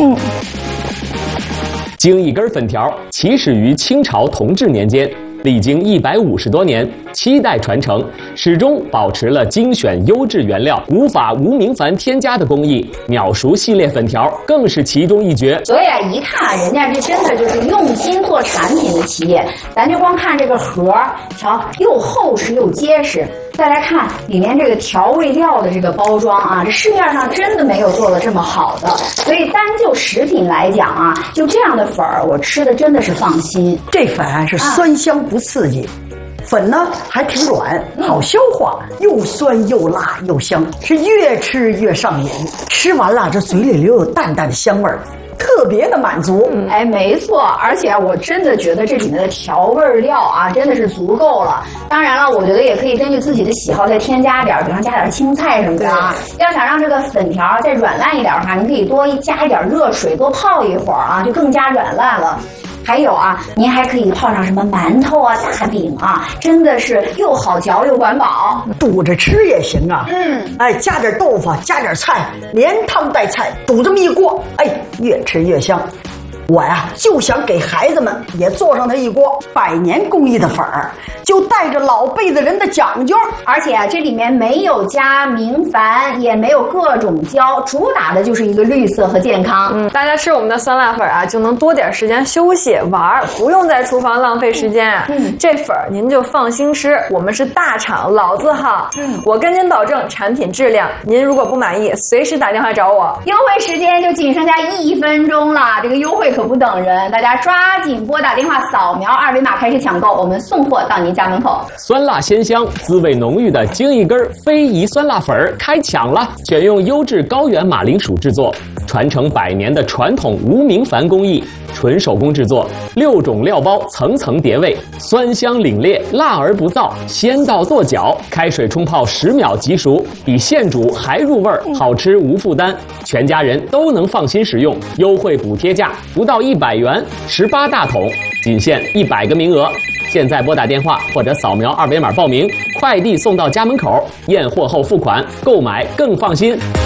京一根粉条起始于清朝同治年间，历经150多年，7代传承，始终保持了精选优质原料、无法无明矾添加的工艺。秒熟系列粉条更是其中一绝。 所以啊，一看人家这真的就是用心做产品的企业。咱就光看这个盒，瞧，又厚实又结实。再来看里面这个调味料的这个包装啊，这市面上真的没有做的这么好的。所以单就食品来讲啊，就这样的粉儿，我吃的真的是放心。 这粉啊是酸香不刺激。粉呢还挺软，好消化，又酸又辣又香，是越吃越上瘾。吃完了，这嘴里留有淡淡的香味儿，特别的满足。 哎，没错，而且我真的觉得这里面的调味料啊，真的是足够了。当然了，我觉得也可以根据自己的喜好再添加点，比方加点青菜什么的啊。要想让这个粉条再软烂一点的话，你可以多加一点热水，多泡一会儿啊，就更加软烂了。还有啊，您还可以泡上什么馒头啊、大饼啊，真的是又好嚼又管饱， 煮着吃也行啊。哎，加点豆腐，加点菜，连汤带菜，煮这么一锅，哎，越吃越香。我呀就想给孩子们也做上它一锅100年工艺的粉儿，就带着老辈子人的讲究。 而且啊，这里面没有加明矾，也没有各种胶，主打的就是一个绿色和健康。 大家吃我们的酸辣粉啊，就能多点时间休息玩，不用在厨房浪费时间啊。这粉儿您就放心吃，我们是大厂，老字号。我跟您保证产品质量，您如果不满意，随时打电话找我。 优惠时间就仅剩下1分钟了，这个优惠可不等人，大家抓紧拨打电话，扫描2维码开始抢购，我们送货到您家门口。 酸辣鲜香、滋味浓郁的京一根非遗酸辣粉儿开抢了！选用优质高原马铃薯制作，传承100年的传统无明矾工艺，纯手工制作，6种料包层层叠味，酸香凛冽，辣而不燥，鲜到跺脚。开水冲泡10秒即熟，比现煮还入味儿，好吃无负担，全家人都能放心食用。优惠补贴价不到100元，18大桶，仅限100个名额。现在拨打电话或者扫描2维码报名，快递送到家门口，验货后付款，购买更放心。